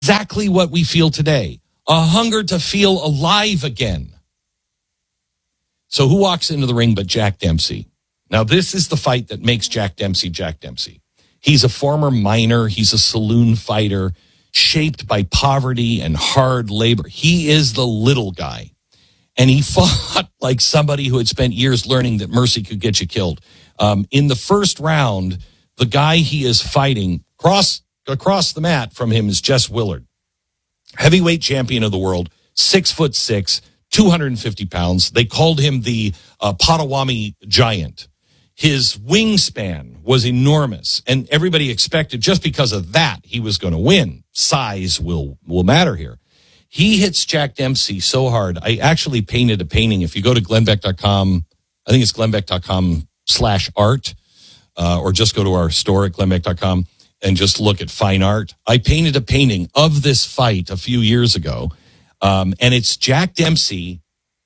exactly what we feel today. A hunger to feel alive again. So who walks into the ring but Jack Dempsey? Now, this is the fight that makes Jack Dempsey Jack Dempsey. He's a former miner. He's a saloon fighter shaped by poverty and hard labor. He is the little guy. And he fought like somebody who had spent years learning that mercy could get you killed. In the first round, the guy he is fighting across the mat from him is Jess Willard, heavyweight champion of the world, 6'6", 250 pounds. They called him the Potawatomi Giant. His wingspan was enormous, and everybody expected just because of that he was going to win. Size will matter here. He hits Jack Dempsey so hard. I actually painted a painting. If you go to glennbeck.com, I think it's glennbeck.com/art, or just go to our store at glennbeck.com and just look at fine art. I painted a painting of this fight a few years ago, and it's Jack Dempsey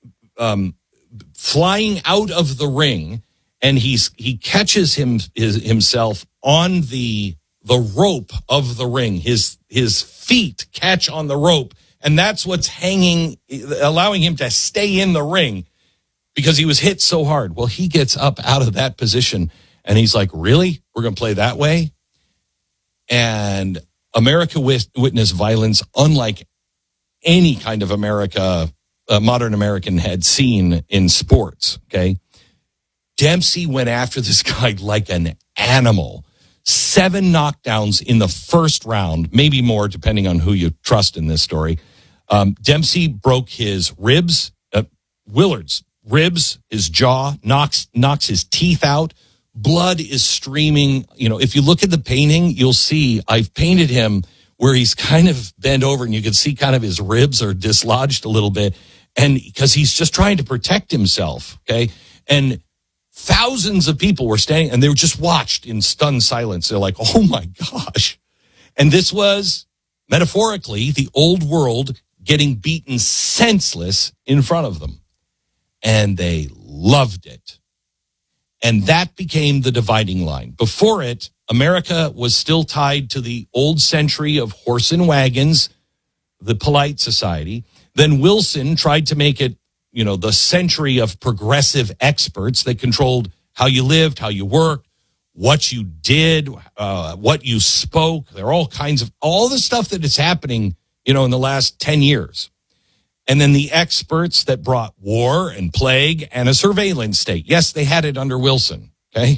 flying out of the ring, and he catches himself on the rope of the ring. His feet catch on the rope, and that's what's hanging, allowing him to stay in the ring because he was hit so hard. Well, he gets up out of that position, and he's like, really? We're going to play that way? And America witnessed violence unlike any kind of modern American had seen in sports, okay? Dempsey went after this guy like an animal. 7 knockdowns in the first round, maybe more depending on who you trust in this story. Dempsey broke his ribs, Willard's ribs, his jaw, knocks his teeth out. Blood is streaming. You know, if you look at the painting, you'll see I've painted him where he's kind of bent over and you can see kind of his ribs are dislodged a little bit. And because he's just trying to protect himself. Okay. And thousands of people were standing and they were just watched in stunned silence. They're like, oh my gosh. And this was metaphorically the old world getting beaten senseless in front of them. And they loved it. And that became the dividing line. Before it, America was still tied to the old century of horse and wagons, the polite society. Then Wilson tried to make it, the century of progressive experts that controlled how you lived, how you worked, what you did, what you spoke. There are all the stuff that is happening, in the last 10 years. And then the experts that brought war and plague and a surveillance state. Yes, they had it under Wilson, okay?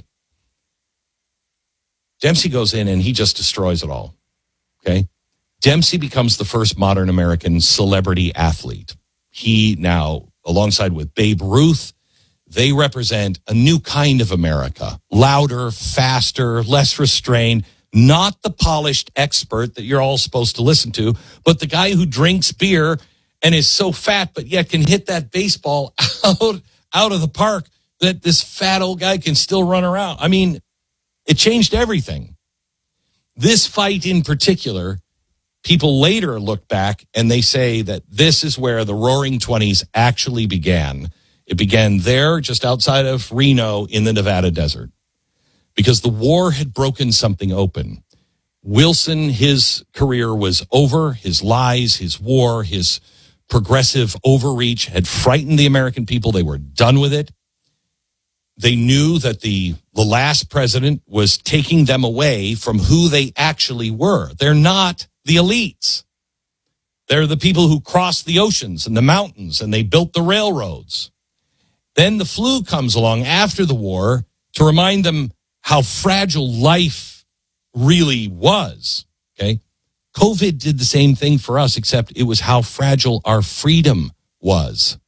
Dempsey goes in and he just destroys it all, okay? Dempsey becomes the first modern American celebrity athlete. He now, alongside with Babe Ruth, they represent a new kind of America. Louder, faster, less restrained. Not the polished expert that you're all supposed to listen to, but the guy who drinks beer and is so fat, but yet can hit that baseball out of the park that this fat old guy can still run around. I mean, it changed everything. This fight in particular, people later look back and they say that this is where the Roaring '20s actually began. It began there, just outside of Reno in the Nevada desert, because the war had broken something open. Wilson, his career was over. His lies, his war, his progressive overreach had frightened the American people. They were done with it. They knew that the last president was taking them away from who they actually were. They're not the elites. They're the people who crossed the oceans and the mountains, and they built the railroads. Then the flu comes along after the war to remind them how fragile life really was, okay? COVID did the same thing for us, except it was how fragile our freedom was.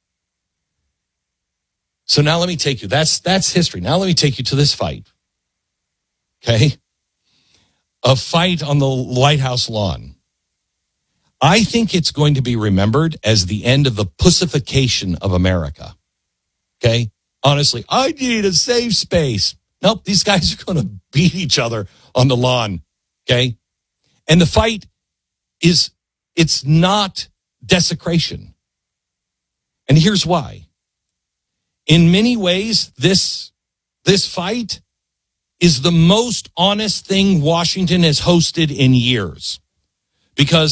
So now let me take you, that's history. Now let me take you to this fight, okay? A fight on the White House lawn. I think it's going to be remembered as the end of the pussification of America, okay? Honestly, I need a safe space. Nope, these guys are going to beat each other on the lawn, okay? And the fight it's not desecration. And here's why. In many ways, this fight is the most honest thing Washington has hosted in years. because